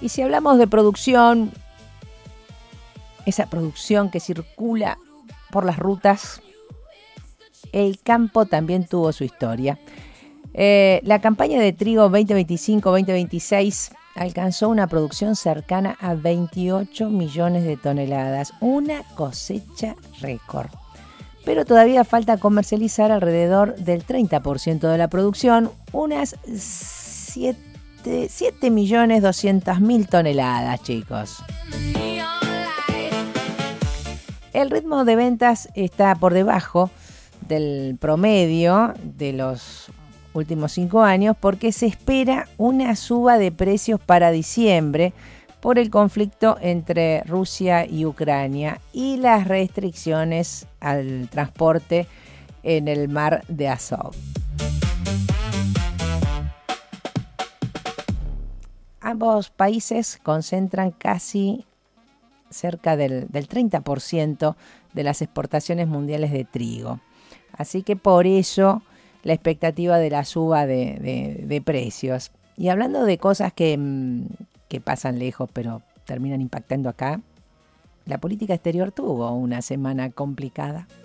Y si hablamos de producción, esa producción que circula por las rutas, el campo también tuvo su historia. La campaña de trigo 2025-2026 alcanzó una producción cercana a 28 millones de toneladas, una cosecha récord. Pero todavía falta comercializar alrededor del 30% de la producción, unas 7.200.000 toneladas, chicos. El ritmo de ventas está por debajo del promedio de los últimos 5 años porque se espera una suba de precios para diciembre por el conflicto entre Rusia y Ucrania y las restricciones al transporte en el mar de Azov. Ambos países concentran casi cerca del 30% de las exportaciones mundiales de trigo. Así que por eso la expectativa de la suba de precios. Y hablando de cosas que pasan lejos pero terminan impactando acá, la política exterior tuvo una semana complicada.